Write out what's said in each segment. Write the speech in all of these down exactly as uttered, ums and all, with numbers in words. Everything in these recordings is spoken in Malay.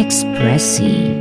Ekspresi.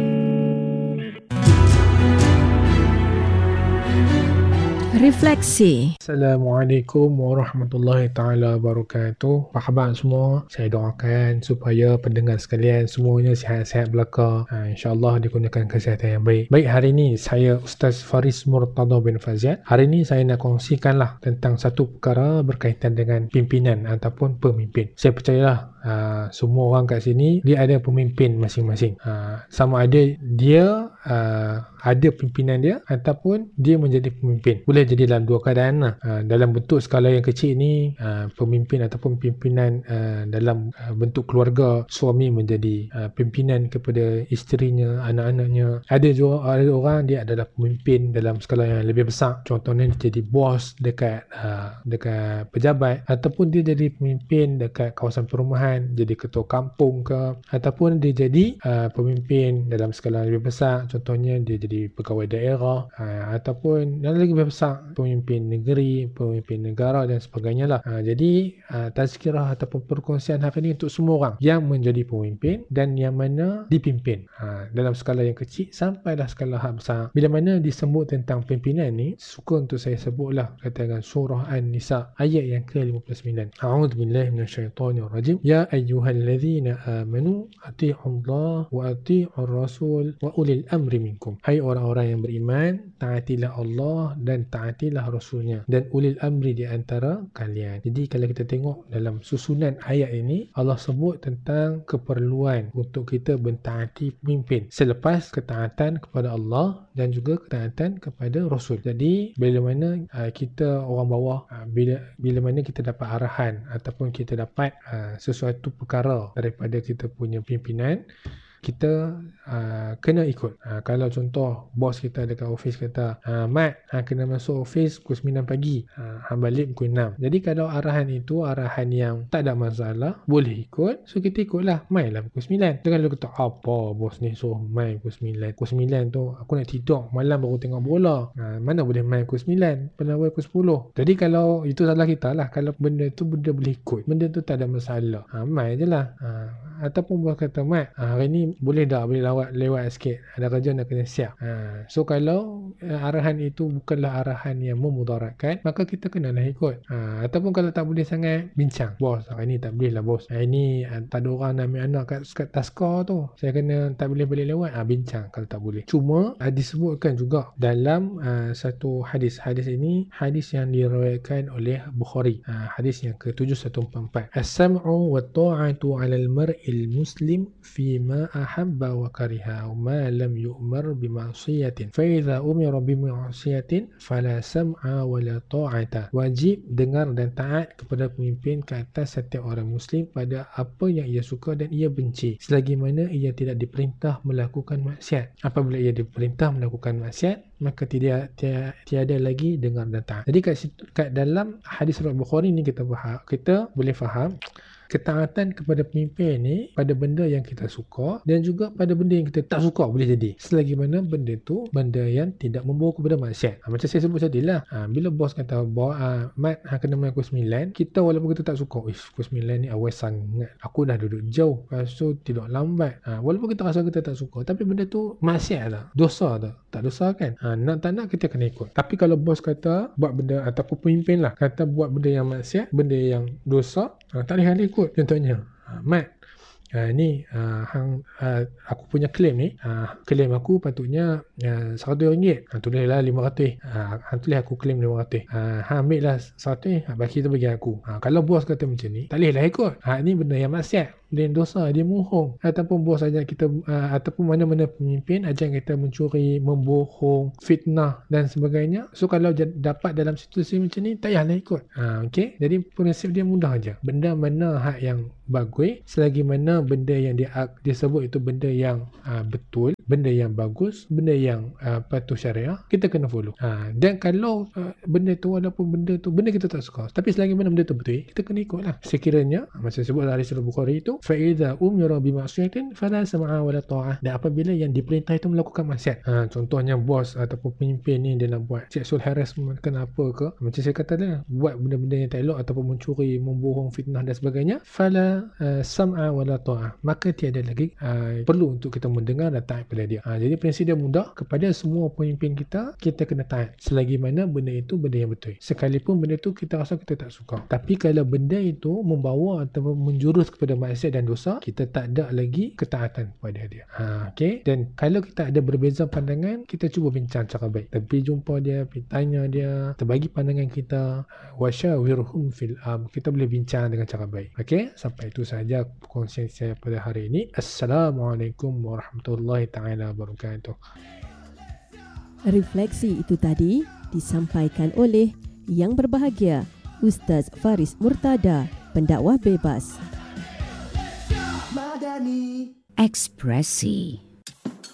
Refleksi. Assalamualaikum warahmatullahi taala wabarakatuh. Apa khabar semua? Saya doakan supaya pendengar sekalian semuanya sihat-sihat belaka. Ha, InsyaAllah digunakan kesihatan yang baik. Baik, hari ini saya Ustaz Faris Murtada bin Faziad. Hari ini saya nak kongsikanlah tentang satu perkara berkaitan dengan pimpinan ataupun pemimpin. Saya percayalah uh, semua orang kat sini dia ada pemimpin masing-masing. Uh, sama ada dia uh, ada pimpinan dia ataupun dia menjadi pemimpin. Boleh jadi dalam dua keadaan lah. Uh, dalam bentuk skala yang kecil ni uh, pemimpin ataupun pimpinan uh, dalam uh, bentuk keluarga, suami menjadi uh, pimpinan kepada isterinya, anak-anaknya. Ada juga ada orang dia adalah pemimpin dalam skala yang lebih besar. Contohnya dia jadi bos dekat uh, dekat pejabat, ataupun dia jadi pemimpin dekat kawasan perumahan, jadi ketua kampung ke, ataupun dia jadi uh, pemimpin dalam skala yang lebih besar. Contohnya dia jadi pegawai daerah, uh, ataupun yang lagi lebih besar pemimpin negeri, pemimpin negara dan sebagainya lah. Ha, jadi uh, tazkirah ataupun perkongsian hari ini untuk semua orang yang menjadi pemimpin dan yang mana dipimpin. Ha, dalam skala yang kecil sampailah skala yang besar. Bila mana disebut tentang pimpinan ni, suka untuk saya sebutlah katakan surah An-Nisa ayat yang ke lima puluh sembilan. A'udzubillahi minasyaitonirrajim. Ya ayyuhallazina amanu atii'ullaha wa atii'ur rasul wa ulil amri minkum. Hai orang-orang yang beriman, taatilah Allah dan taatilah Rasulnya dan ulil amri di antara kalian. Jadi kalau kita tengok dalam susunan ayat ini, Allah sebut tentang keperluan untuk kita mentaati pemimpin selepas ketaatan kepada Allah dan juga ketaatan kepada Rasul. Jadi bila mana uh, kita orang bawah, uh, bila bila mana kita dapat arahan ataupun kita dapat uh, sesuatu perkara daripada kita punya pimpinan, kita uh, kena ikut. Uh, kalau contoh bos kita dekat office kata, uh, Mat, uh, kena masuk office pukul sembilan pagi, uh, hang balik pukul enam. Jadi kalau arahan itu arahan yang tak ada masalah, boleh ikut, so kita ikutlah, mainlah pukul sembilan. Jangan lu kata, apa bos ni suruh main pukul sembilan. Pukul sembilan tu aku nak tidur, malam baru tengok bola. Uh, mana boleh main pukul sembilan, pernah pukul sepuluh. Jadi kalau itu salah kita lah. Kalau benda tu benda boleh ikut, benda tu tak ada masalah, uh, main je lah. Uh, ataupun bos kata, Mat, uh, hari ni boleh tak boleh lewat lewat sikit, ada kerja nak kena siap. Ha, so kalau uh, arahan itu bukanlah arahan yang memudaratkan, maka kita kenalah ikut. Ha, ataupun kalau tak boleh sangat, bincang, bos hari ni tak boleh lah bos, hari ni uh, tak ada orang nak ambil anak kat, kat taskar tu, saya kena tak boleh balik lewat. Ha, bincang kalau tak boleh. Cuma uh, disebutkan juga dalam uh, satu hadis. Hadis ini hadis yang diriwayatkan oleh Bukhari. Ha, hadis yang ke tujuh satu empat empat. As-sam'u wa ta'atu 'alal mar'il muslim fi ma ahab wa kariha ma lam yu'mar bima'siyatin fa idza umira bima'siyatin fala sam'a wa la ta'ata. Wajib dengar dan taat kepada pemimpin ke atas setiap orang muslim pada apa yang ia suka dan ia benci, selagi mana ia tidak diperintah melakukan maksiat. Apabila ia diperintah melakukan maksiat, maka tidak tiada, tiada lagi dengar dan taat. Jadi kat, kat dalam hadis riwayat Bukhari ni kita faham, kita boleh faham ketaatan kepada pemimpin ni pada benda yang kita suka dan juga pada benda yang kita tak suka boleh jadi, selagi mana benda tu benda yang tidak membawa kepada maksiat. Ha, macam saya sebut tadi lah, ha, bila bos kata, bawa uh, Mat, ha, kena main pukul sembilan, kita walaupun kita tak suka, ish pukul sembilan ni awal sangat, aku dah duduk jauh, lepas tu tidur lambat, ha, walaupun kita rasa kita tak suka, tapi benda tu maksiat tak? Dosa tak? Tak dosa kan? Ha, nak tak nak kita kena ikut. Tapi kalau bos kata buat benda, ataupun pemimpin lah kata buat benda yang maksiat, benda yang dosa, ha, tak boleh ikut. Contohnya, uh, Mat, uh, ni uh, hang, uh, aku punya claim ni, uh, claim aku patutnya uh, seratus ringgit, uh, tulislah lima ratus, uh, hang tulis aku claim lima ratus, uh, hang ambil lah seratus, uh, bagi tu bagi aku. Uh, kalau bos kata macam ni, tak boleh lah ikut. Uh, ni benda yang maksiat, dia dosa, dia mohong. Ataupun bos ajak kita, uh, ataupun mana-mana pemimpin ajak kita mencuri, membohong, fitnah dan sebagainya. So kalau j- dapat dalam situasi macam ni, tak payahlah ikut. Uh, okay? Jadi prinsip dia mudah aja. Benda mana hak yang bagus, selagi mana benda yang dia disebut itu benda yang uh, betul, benda yang bagus, benda yang uh, patuh syariah, kita kena follow. Uh, dan kalau uh, benda tu walaupun benda tu benda kita tak suka, tapi selagi mana benda tu betul, kita kena ikut lah. Sekiranya macam sebut dari surah Bukhari itu, fa idza umira bi ma'siyatin fala sam'a wala ta'ah. Dan apabila yang diperintah itu melakukan maksiat, ha, contohnya bos ataupun pemimpin ni dia nak buat sexual harassment kenapa ke, macam saya kata dah, buat benda-benda yang tak elok ataupun mencuri, membohong, fitnah dan sebagainya, fala uh, sam'a wala ta'ah, maka tiada lagi uh, perlu untuk kita mendengar dan taat pada dia. Ha, jadi prinsip dia mudah, kepada semua pemimpin kita, kita kena taat selagi mana benda itu benda yang betul, sekalipun benda itu kita rasa kita tak suka. Tapi kalau benda itu membawa atau menjurus kepada maksiat dan dosa, kita tak ada lagi ketaatan pada dia. Ha, okay? Dan kalau kita ada berbeza pandangan, kita cuba bincang cara baik. Tapi jumpa dia, pergi tanya dia, terbagi pandangan kita, wasyawirhum fil am, kita boleh bincang dengan cara baik. Okey, sampai itu saja perkongsian saya pada hari ini. Assalamualaikum warahmatullahi taala wabarakatuh. Refleksi itu tadi disampaikan oleh Yang Berbahagia Ustaz Faris Murtada, pendakwah bebas. Ekspresi.